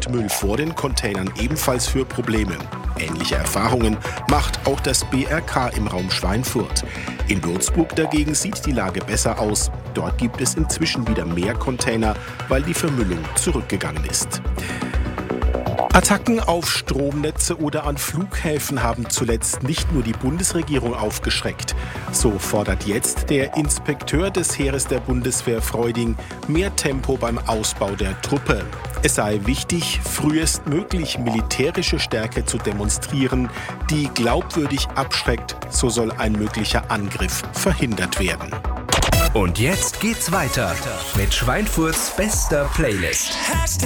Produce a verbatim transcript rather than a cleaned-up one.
Altmüll vor den Containern ebenfalls für Probleme. Ähnliche Erfahrungen macht auch das B R K im Raum Schweinfurt. In Würzburg dagegen sieht die Lage besser aus. Dort gibt es inzwischen wieder mehr Container, weil die Vermüllung zurückgegangen ist. Attacken auf Stromnetze oder an Flughäfen haben zuletzt nicht nur die Bundesregierung aufgeschreckt. So fordert jetzt der Inspekteur des Heeres der Bundeswehr Freuding mehr Tempo beim Ausbau der Truppe. Es sei wichtig, frühestmöglich militärische Stärke zu demonstrieren, die glaubwürdig abschreckt, so soll ein möglicher Angriff verhindert werden. Und jetzt geht's weiter mit Schweinfurts bester Playlist.